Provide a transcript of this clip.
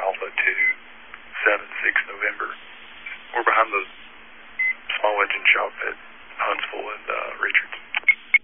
Alpha to 7-6 November. We're behind the small engine shop at Huntsville and Richards.